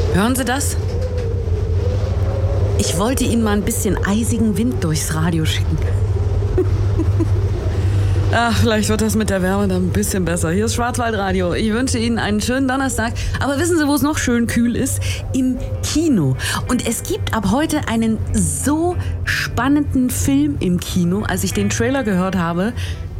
Hören Sie das? Ich wollte Ihnen mal ein bisschen eisigen Wind durchs Radio schicken. Ach, vielleicht wird das mit der Wärme dann ein bisschen besser. Hier ist Schwarzwaldradio. Ich wünsche Ihnen einen schönen Donnerstag. Aber wissen Sie, wo es noch schön kühl ist? Im Kino. Und es gibt ab heute einen so spannenden Film im Kino. Als ich den Trailer gehört habe,